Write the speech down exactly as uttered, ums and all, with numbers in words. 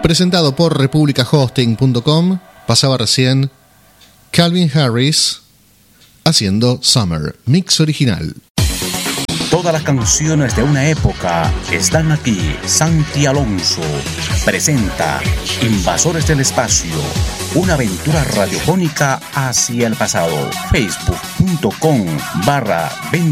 presentado por República Hosting punto com. Pasaba recién Calvin Harris haciendo Summer, mix original. Todas las canciones de una época están aquí. Santi Alonso presenta Invasores del Espacio, una aventura radiofónica hacia el pasado. Facebook punto com barra